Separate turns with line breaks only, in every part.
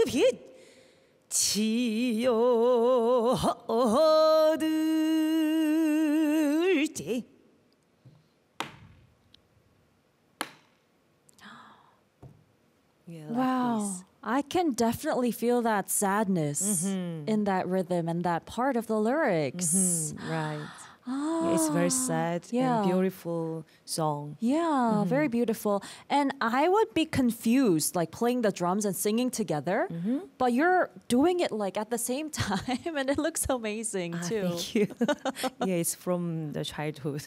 빛 지어들 때 Yeah, like
Wow.
this.
I can definitely feel that sadness in that rhythm and that part of the lyrics.
Right. Yeah, it's very sad
yeah.
and beautiful song.
Yeah, very beautiful. And I would be confused, like playing the drums and singing together, but you're doing it like at the same time, and it looks amazing too.
Thank you. Yeah, it's from the childhood.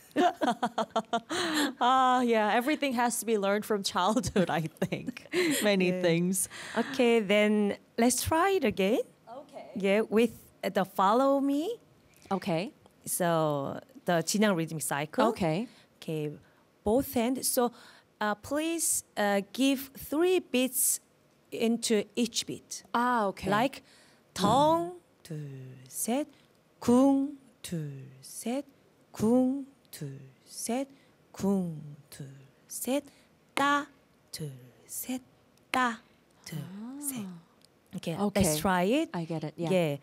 Yeah, everything has to be learned from childhood, I think. Many things.
Okay, then let's try it again.
Okay.
Yeah, with the follow me.
Okay.
So the 진양 rhythmic cycle.
Okay.
Okay, both hands. So please give 3 beats into each beat.
Okay.
Like 덩, 둘, 셋, 쿵, 둘, 셋, 쿵, 둘, 셋, 쿵, 둘, 셋, 따, 둘, 셋, 따, 둘, 셋. Okay,
Okay.
let's try it.
I get it. Yeah.
Yeah.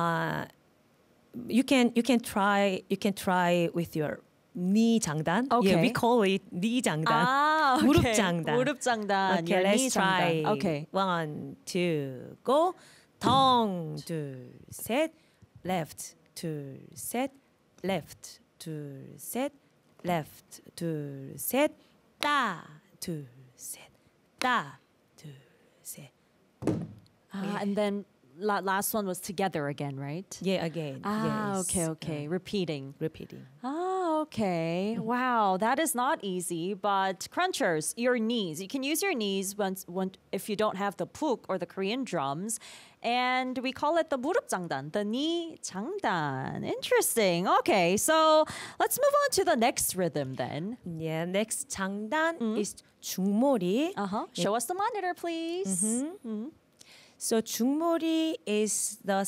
You can try with your knee 장단. Yeah,
Okay.
we call it knee 장단.
Okay.
무릎 장단.
무릎 장단.
Okay,
your
let's
knee
try.
장단. Okay.
1, 2, go. 덩, 둘, 셋, left, 둘, 셋, left, 둘, 셋, left, 둘, 셋, 따, 둘, 셋, 따, 둘, 셋.
And then last one was together again, right?
Yeah, again. Yes.
Okay. Repeating.
Repeating.
Okay. Wow, that is not easy. But crunchers, your knees. You can use your knees if you don't have the puk or the Korean drums. And we call it the 무릎 장단, the knee 장단. Interesting. Okay, so let's move on to the next rhythm then.
Yeah, next 장단 is 중머리.
Show us the monitor, please.
So 중머리 is the